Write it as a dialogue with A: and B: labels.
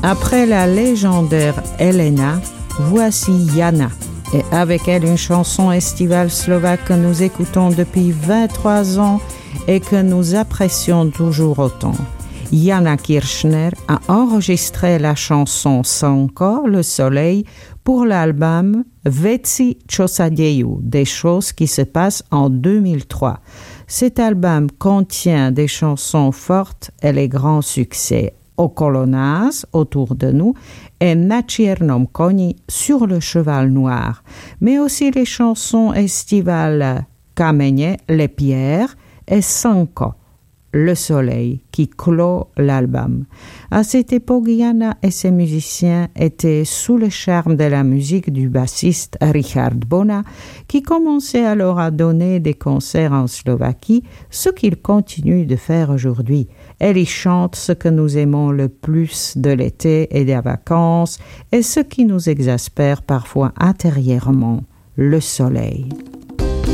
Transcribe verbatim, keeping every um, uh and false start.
A: Après la légendaire Elena, voici Jana, et avec elle une chanson estivale slovaque que nous écoutons depuis vingt-trois ans et que nous apprécions toujours autant. Jana Kirchner a enregistré la chanson Slnko, le soleil, pour l'album Veci čo sa dejú, des choses qui se passent en deux mille trois. Cet album contient des chansons fortes et les grands succès Okolo nás, autour de nous, et Na čiernom koni, sur le cheval noir, mais aussi les chansons estivales Kamene, les pierres, et Slnko, le soleil, qui clôt l'album. À cette époque, Jana et ses musiciens étaient sous le charme de la musique du bassiste Richard Bona, qui commençait alors à donner des concerts en Slovaquie, ce qu'il continue de faire aujourd'hui. Elle y chante ce que nous aimons le plus de l'été et des vacances, et ce qui nous exaspère parfois intérieurement, le soleil.